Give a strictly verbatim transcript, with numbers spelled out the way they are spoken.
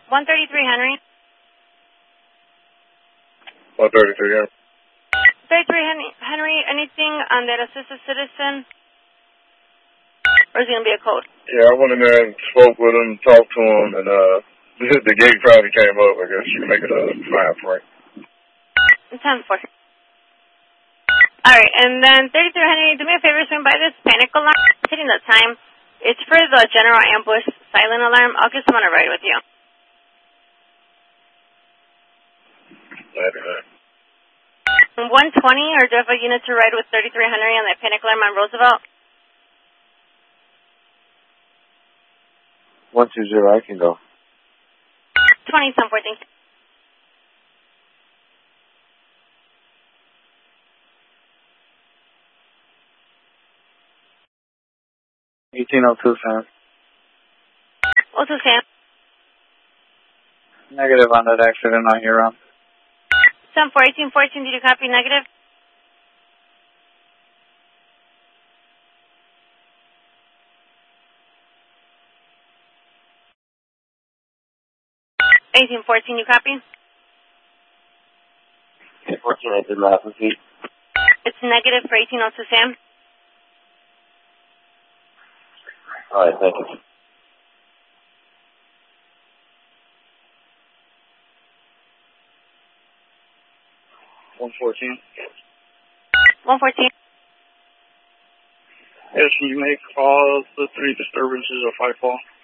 one thirty-three Henry. one thirty-three, yeah. thirty-three Henry, Henry, anything on that assist a citizen? Or is it going to be a code? Yeah, I went in there and spoke with him, talked to him, and uh, the gate probably came up. I guess you can make it a five point. ten four. Alright, and then thirty-three Henry, do me a favor, swing by this panic alarm. It's hitting the time. It's for the general ambush silent alarm. I'll get someone to ride with you. one twenty, or do you have a unit to ride with thirty-three Henry on that panic alarm on Roosevelt? one two zero, I can go. twenty, ten four, thank you. eighteen oh two, Sam. oh two, Sam. Negative on that accident on Huron. ten four, eighteen fourteen, did you copy negative? eighteen fourteen, you copy? eighteen fourteen, I did not repeat. It's negative for eighteen oh two, Sam. Alright, thank you. one fourteen. one fourteen. Yes, you make all the three disturbances of five fall.